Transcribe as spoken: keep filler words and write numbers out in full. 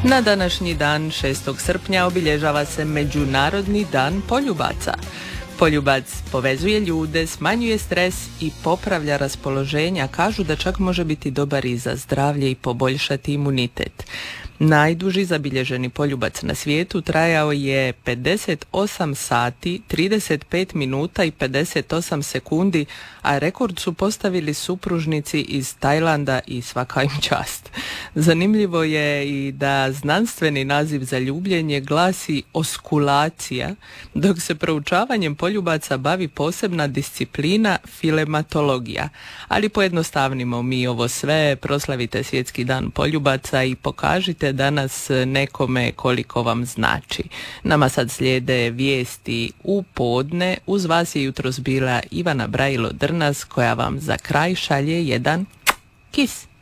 Na današnji dan, šestog srpnja, obilježava se Međunarodni dan poljubaca. Poljubac povezuje ljude, smanjuje stres i popravlja raspoloženja. Kažu da čak može biti dobar i za zdravlje i poboljšati imunitet. Najduži zabilježeni poljubac na svijetu trajao je pedeset osam sati, trideset pet minuta i pedeset osam sekundi, a rekord su postavili supružnici iz Tajlanda i svaka im čast. Zanimljivo je i da znanstveni naziv za ljubljenje glasi oskulacija, dok se proučavanjem poljubaca bavi posebna disciplina filematologija. Ali pojednostavnimo mi ovo sve, proslavite Svjetski dan poljubaca i pokažite danas nekome koliko vam znači. Nama sad slijede vijesti u podne. Uz vas je jutros bila Ivana Brajilo-Drnas koja vam za kraj šalje jedan kis.